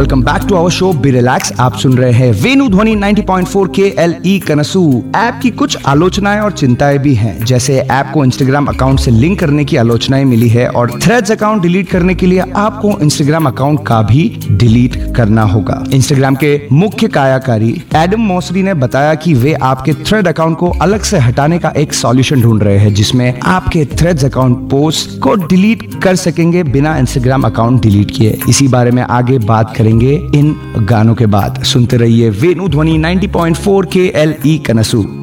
Welcome back to our show be relax. आप सुन रहे हैं वेनु ध्वनि 90.4 KLE कनसू। ऐप की कुछ आलोचनाएं और चिंताएं भी हैं, जैसे ऐप को इंस्टाग्राम अकाउंट से लिंक करने की आलोचनाएं मिली है और थ्रेड्स अकाउंट डिलीट करने के लिए आपको इंस्टाग्राम अकाउंट का भी डिलीट करना होगा। इंस्टाग्राम के मुख्य कार्यकारी एडम मॉसरी ने बताया कि वे आपके थ्रेड अकाउंट को अलग से हटाने का एक सॉल्यूशन ढूंढ रहे हैं, जिसमें आपके थ्रेड्स अकाउंट पोस्ट को डिलीट कर सकेंगे बिना इंस्टाग्राम अकाउंट डिलीट किए। इसी बारे में आगे बात करेंगे इन गानों के बाद। सुनते रहिए वेनु ध्वनि 90.4 KLE कनसू।